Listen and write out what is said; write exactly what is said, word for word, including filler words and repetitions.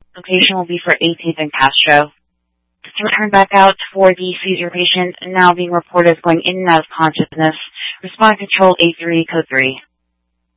Location will be for eighteenth and Castro. To return back out for the seizure patient, now being reported as going in and out of consciousness. Respond control eight three, code three.